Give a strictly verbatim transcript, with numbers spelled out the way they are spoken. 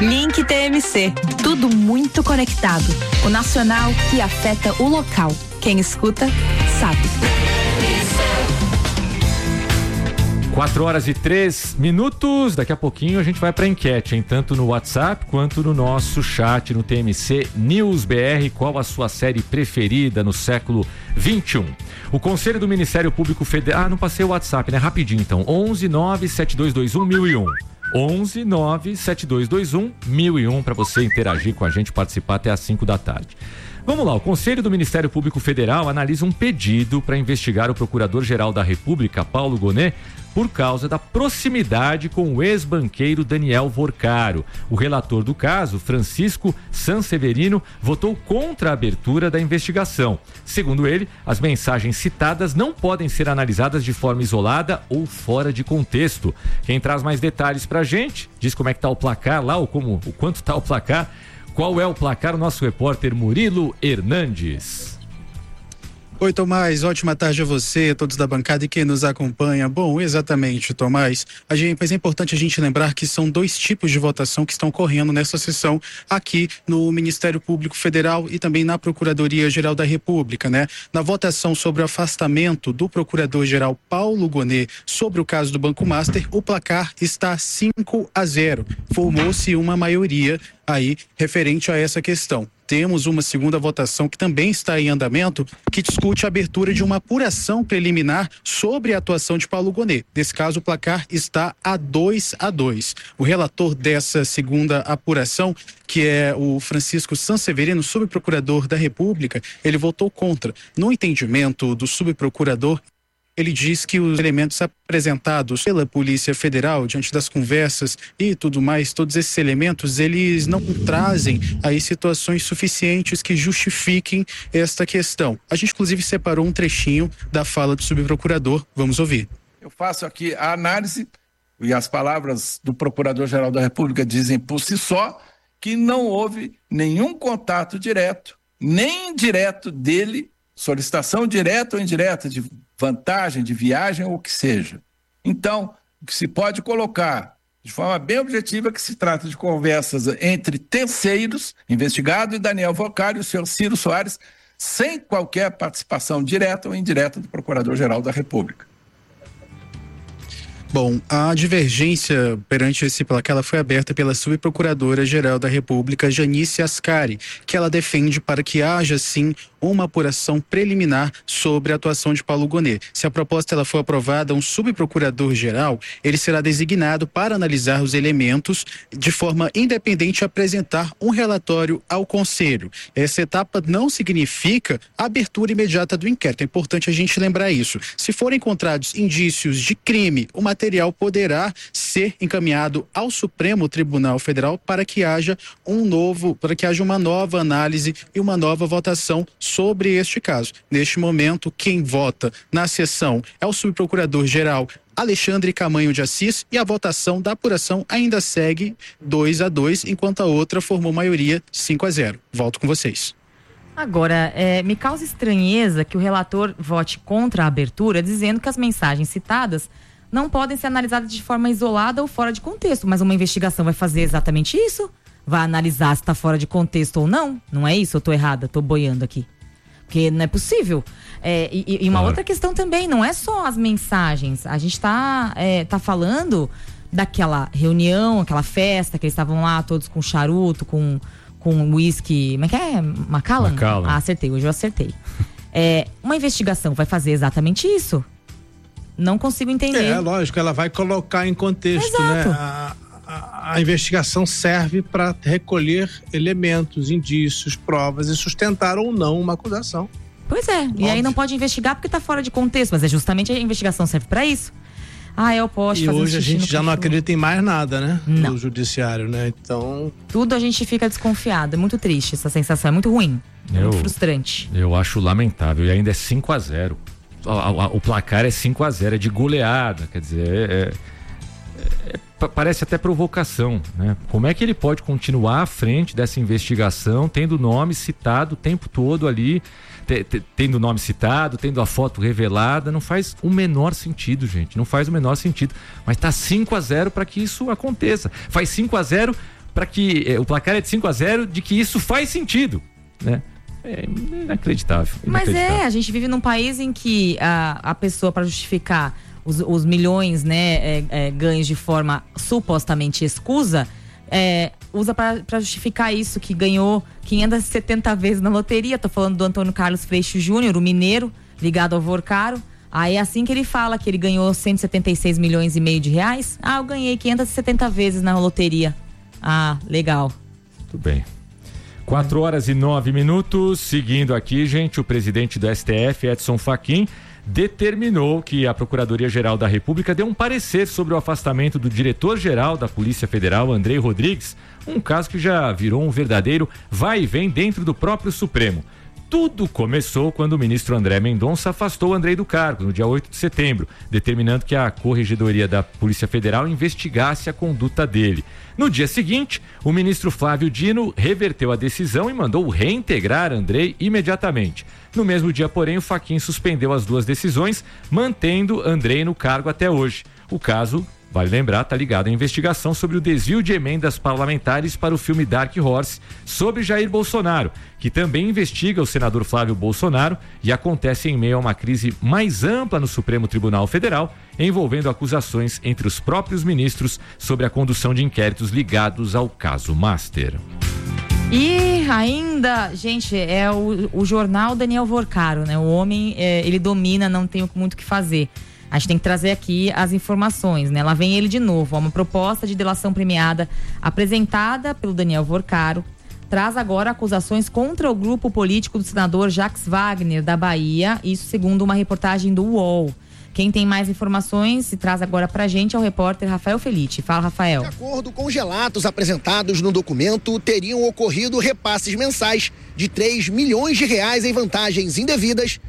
Link T M C, tudo muito conectado. O nacional que afeta o local. Quem escuta, sabe. quatro horas e três minutos. Daqui a pouquinho a gente vai para a enquete, hein? Tanto no WhatsApp quanto no nosso chat no T M C News B R. Qual a sua série preferida no século vinte e um? O Conselho do Ministério Público Federal. Ah, não passei o WhatsApp, né? Rapidinho então. onze nove sete dois dois um mil e um. onze nove sete dois dois um mil e um para você interagir com a gente, participar até às cinco da tarde. Vamos lá, o Conselho do Ministério Público Federal analisa um pedido para investigar o Procurador-Geral da República, Paulo Gonet, por causa da proximidade com o ex-banqueiro Daniel Vorcaro. O relator do caso, Francisco Sanseverino, votou contra a abertura da investigação. Segundo ele, as mensagens citadas não podem ser analisadas de forma isolada ou fora de contexto. Quem traz mais detalhes pra gente, diz como é que tá o placar lá, ou como, o quanto tá o placar, qual é o placar, o nosso repórter Murilo Hernandes. Oi, Tomás, ótima tarde a você, todos da bancada e quem nos acompanha. Bom, exatamente, Tomás. A gente, mas é importante a gente lembrar que são dois tipos de votação que estão ocorrendo nessa sessão aqui no Ministério Público Federal e também na Procuradoria-Geral da República, né? Na votação sobre o afastamento do Procurador-Geral Paulo Gonet sobre o caso do Banco Master, o placar está cinco a zero. Formou-se uma maioria aí referente a essa questão. Temos uma segunda votação que também está em andamento, que discute a abertura de uma apuração preliminar sobre a atuação de Paulo Gonet. Nesse caso, o placar está a dois a dois. O relator dessa segunda apuração, que é o Francisco Sanseverino, subprocurador da República, ele votou contra. No entendimento do subprocurador, ele diz que os elementos apresentados pela Polícia Federal diante das conversas e tudo mais, todos esses elementos, eles não trazem aí situações suficientes que justifiquem esta questão. A gente inclusive separou um trechinho da fala do subprocurador, vamos ouvir. Eu faço aqui a análise e as palavras do Procurador-Geral da República dizem por si só que não houve nenhum contato direto, nem indireto dele, solicitação direta ou indireta de vantagem, de viagem ou o que seja. Então, o que se pode colocar de forma bem objetiva é que se trata de conversas entre terceiros, investigado e Daniel Vorcaro e o senhor Ciro Soares, sem qualquer participação direta ou indireta do Procurador-Geral da República. Bom, a divergência perante esse placar ela foi aberta pela subprocuradora-geral da República, Janice Ascari, que ela defende para que haja, sim, uma apuração preliminar sobre a atuação de Paulo Gonet. Se a proposta ela for aprovada, um subprocurador-geral, ele será designado para analisar os elementos de forma independente e apresentar um relatório ao Conselho. Essa etapa não significa a abertura imediata do inquérito. É importante a gente lembrar isso. Se forem encontrados indícios de crime, o material poderá ser encaminhado ao Supremo Tribunal Federal para que haja um novo, para que haja uma nova análise e uma nova votação sobre este caso. Neste momento, quem vota na sessão é o subprocurador-geral Alexandre Camanho de Assis e a votação da apuração ainda segue dois a dois, enquanto a outra formou maioria cinco a zero. Volto com vocês. Agora, é, me causa estranheza que o relator vote contra a abertura, dizendo que as mensagens citadas não podem ser analisadas de forma isolada ou fora de contexto. Mas uma investigação vai fazer exatamente isso? Vai analisar se está fora de contexto ou não? Não é isso? Eu estou errada, estou boiando aqui. Porque não é possível. É, e, e uma claro. Outra questão também, não é só as mensagens. A gente está é, tá falando daquela reunião, aquela festa, que eles estavam lá todos com charuto, com, com whisky. Como é que é? Macallan? Macallan. Ah, acertei, hoje eu acertei. É, uma investigação vai fazer exatamente isso? Não consigo entender. É, lógico, ela vai colocar em contexto, Exato. né? A, a, a investigação serve para recolher elementos, indícios, provas e sustentar ou não uma acusação. Pois é, Óbvio. E aí não pode investigar porque está fora de contexto, mas é justamente a investigação serve para isso. Ah, eu posso e fazer hoje um a gente já cachorro. não acredita em mais nada, né? Não. Do judiciário, né? Então... Tudo a gente fica desconfiado, é muito triste essa sensação, é muito ruim, é eu, muito frustrante. Eu acho lamentável, e ainda é cinco a zero. O placar é cinco a zero, é de goleada, quer dizer, é, é, é, parece até provocação, né? Como é que ele pode continuar à frente dessa investigação, tendo o nome citado o tempo todo ali, te, te, tendo o nome citado, tendo a foto revelada? Não faz o menor sentido, gente, não faz o menor sentido, mas tá cinco a zero para que isso aconteça. Faz cinco a zero para que eh, o placar é de cinco a zero, de que isso faz sentido, né? É inacreditável, inacreditável. Mas é, a gente vive num país em que a, a pessoa, para justificar os, os milhões, né, é, é, ganhos de forma supostamente escusa, é, usa para justificar isso, que ganhou quinhentas e setenta vezes na loteria. Tô falando do Antônio Carlos Freixo Júnior, o mineiro, ligado ao Vorcaro. Aí é assim que ele fala que ele ganhou cento e setenta e seis milhões e meio de reais. Ah, eu ganhei quinhentas e setenta vezes na loteria. Ah, legal. Tudo bem. Quatro horas e nove minutos. Seguindo aqui, gente, o presidente do S T F, Edson Fachin, determinou que a Procuradoria-Geral da República dê um parecer sobre o afastamento do diretor-geral da Polícia Federal, Andrei Rodrigues, um caso que já virou um verdadeiro vai e vem dentro do próprio Supremo. Tudo começou quando o ministro André Mendonça afastou Andrei do cargo, no dia oito de setembro, determinando que a Corregedoria da Polícia Federal investigasse a conduta dele. No dia seguinte, o ministro Flávio Dino reverteu a decisão e mandou reintegrar Andrei imediatamente. No mesmo dia, porém, o Fachin suspendeu as duas decisões, mantendo Andrei no cargo até hoje. O caso, vale lembrar, está ligado à investigação sobre o desvio de emendas parlamentares para o filme Dark Horse sobre Jair Bolsonaro, que também investiga o senador Flávio Bolsonaro e acontece em meio a uma crise mais ampla no Supremo Tribunal Federal, envolvendo acusações entre os próprios ministros sobre a condução de inquéritos ligados ao caso Master. E ainda, gente, é o, o jornal Daniel Vorcaro, né? O homem, é, ele domina, não tem muito o que fazer. A gente tem que trazer aqui as informações, né? Lá vem ele de novo, ó, uma proposta de delação premiada apresentada pelo Daniel Vorcaro traz agora acusações contra o grupo político do senador Jacques Wagner, da Bahia, isso segundo uma reportagem do U O L. Quem tem mais informações se traz agora pra gente é o repórter Rafael Felice. Fala, Rafael. De acordo com os relatos apresentados no documento, teriam ocorrido repasses mensais de três milhões de reais em vantagens indevidas